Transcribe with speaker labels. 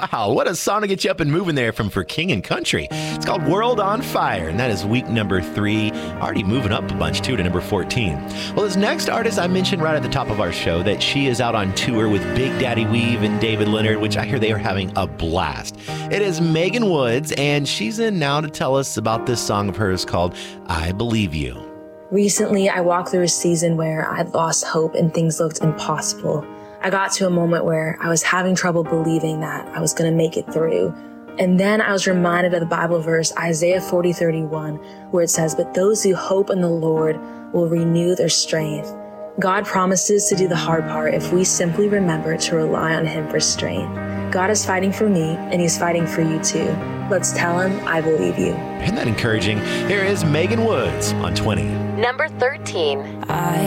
Speaker 1: Wow, what a song to get you up and moving there from For King and Country. It's called World on Fire, and that is week number 3. Already moving up a bunch, too, to number 14. Well, this next artist, I mentioned right at the top of our show that she is out on tour with Big Daddy Weave and David Leonard, which I hear they are having a blast. It is Megan Woods, and she's in now to tell us about this song of hers called I Believe You.
Speaker 2: Recently, I walked through a season where I'd lost hope and things looked impossible. I got to a moment where I was having trouble believing that I was going to make it through. And then I was reminded of the Bible verse, Isaiah 40:31, where it says, "But those who hope in the Lord will renew their strength." God promises to do the hard part if we simply remember to rely on Him for strength. God is fighting for me, and He's fighting for you too. Let's tell Him, I believe you.
Speaker 1: Isn't that encouraging? Here is Megan Woods on 20.
Speaker 3: Number 13.
Speaker 4: I